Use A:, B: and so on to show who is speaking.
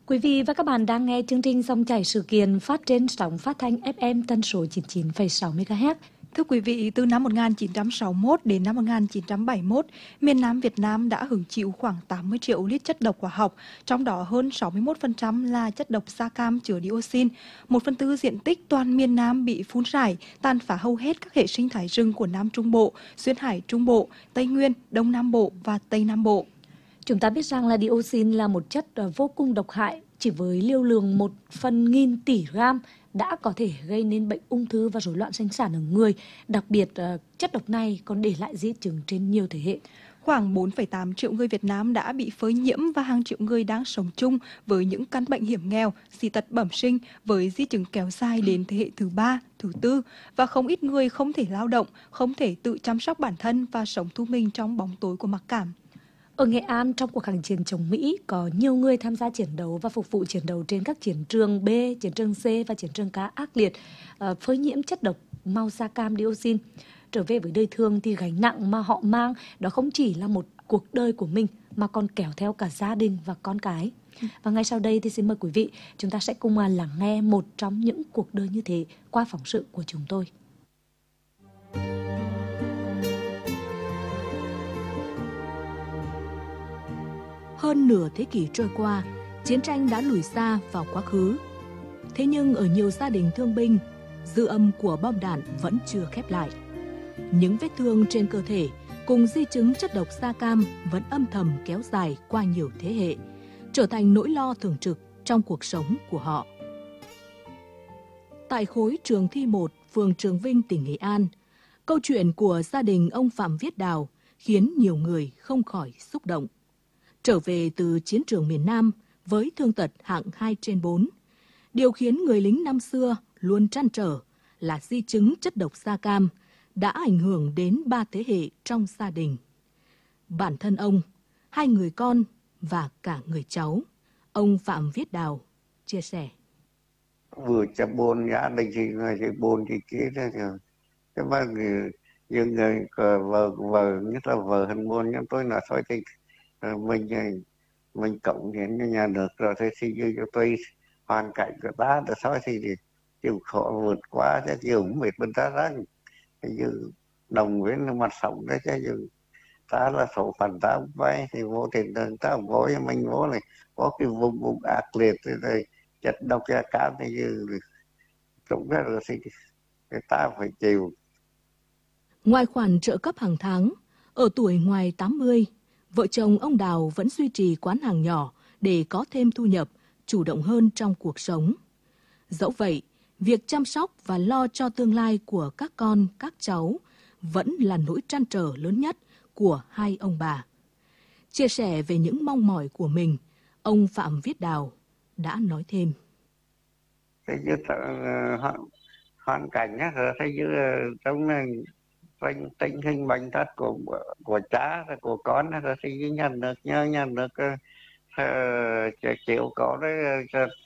A: Quý vị và các bạn đang nghe chương trình Dòng chảy sự kiện phát trên sóng phát thanh FM tần số 99,6 MHz.
B: Thưa quý vị, từ năm 1961 đến năm 1971, miền Nam Việt Nam đã hứng chịu khoảng 80 triệu lít chất độc hóa học, trong đó hơn 61% là chất độc da cam chứa dioxin. 1/4 diện tích toàn miền Nam bị phun rải, tàn phá hầu hết các hệ sinh thái rừng của Nam Trung Bộ, Duyên Hải Trung Bộ, Tây Nguyên, Đông Nam Bộ và Tây Nam Bộ.
A: Chúng ta biết rằng là dioxin là một chất vô cùng độc hại, chỉ với liều lượng 1/1000 tỷ gram đã có thể gây nên bệnh ung thư và rối loạn sinh sản ở người. Đặc biệt, chất độc này còn để lại di chứng trên nhiều thế hệ.
B: Khoảng 4,8 triệu người Việt Nam đã bị phơi nhiễm và hàng triệu người đang sống chung với những căn bệnh hiểm nghèo, dị tật bẩm sinh với di chứng kéo dài đến thế hệ thứ 3, thứ 4 và không ít người không thể lao động, không thể tự chăm sóc bản thân và sống thu mình trong bóng tối của mặc cảm.
A: Ở Nghệ An, trong cuộc kháng chiến chống Mỹ, có nhiều người tham gia chiến đấu và phục vụ chiến đấu trên các chiến trường B, chiến trường C và chiến trường K ác liệt, phơi nhiễm chất độc màu da cam dioxin. Trở về với đời thường thì gánh nặng mà họ mang đó không chỉ là một cuộc đời của mình mà còn kéo theo cả gia đình và con cái. Và ngay sau đây thì xin mời quý vị, chúng ta sẽ cùng lắng nghe một trong những cuộc đời như thế qua phóng sự của chúng tôi.
C: Hơn nửa thế kỷ trôi qua, chiến tranh đã lùi xa vào quá khứ. Thế nhưng ở nhiều gia đình thương binh, dư âm của bom đạn vẫn chưa khép lại. Những vết thương trên cơ thể cùng di chứng chất độc da cam vẫn âm thầm kéo dài qua nhiều thế hệ, trở thành nỗi lo thường trực trong cuộc sống của họ. Tại khối Trường Thi 1, phường Trường Vinh, tỉnh Nghệ An, câu chuyện của gia đình ông Phạm Viết Đào khiến nhiều người không khỏi xúc động. Trở về từ chiến trường miền Nam với thương tật hạng 2/4, điều khiến người lính năm xưa luôn trăn trở là di chứng chất độc da cam đã ảnh hưởng đến 3 thế hệ trong gia đình. Bản thân ông, 2 người con và cả người cháu, ông Phạm Viết Đào chia sẻ.
D: Vừa chăm bồn gia đình thì người thì bồn thì kia đó rồi. Thế mà những người vợ nhất là vợ hình bồn nhưng tôi là thôi thì mình cộng đến nhà nước rồi thì cho tôi hoàn cảnh của ta để thôi thì chịu khó vượt qua chứ chịu không biết bên ta ra như đồng với mặt sống đấy chứ như ta là số phận ta không vay thì vô tình ta không có mình vô này có cái vùng ác liệt thì chất độc da cam thì như cũng ra rồi thì ta phải chịu.
C: Ngoài khoản trợ cấp hàng tháng, ở tuổi ngoài 80, vợ chồng ông Đào vẫn duy trì quán hàng nhỏ để có thêm thu nhập, chủ động hơn trong cuộc sống. Dẫu vậy, việc chăm sóc và lo cho tương lai của các con, các cháu vẫn là nỗi trăn trở lớn nhất của hai ông bà. Chia sẻ về những mong mỏi của mình, ông Phạm Viết Đào đã nói thêm.
D: Thế như hoàn cảnh á, thế như trong tình hình bệnh tật của cha của con thì nhà nước chịu có đấy